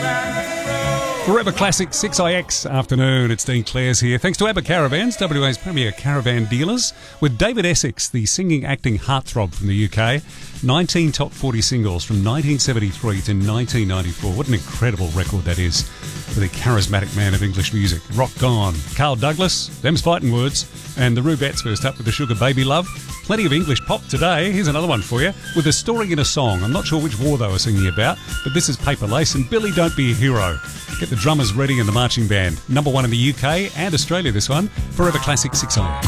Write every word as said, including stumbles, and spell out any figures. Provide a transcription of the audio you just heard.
Forever Classic six I X afternoon. It's Dean Clares here. Thanks to ABBA Caravans, W A's premier caravan dealers, with David Essex, the singing, acting heartthrob from the U K. nineteen top forty singles from nineteen seventy-three to nineteen ninety-four. What an incredible record that is for the charismatic man of English music. Rock Gone, Carl Douglas, Them's Fighting Words, and the Rubettes first up with the Sugar Baby Love. Plenty of English pop today. Here's another one for you, with a story in a song. I'm not sure which war they were singing about, but this is Paper Lace and Billy Don't Be a Hero. Get the drummers ready and the marching band. Number one in the U K and Australia, this one. Forever Classic six I X.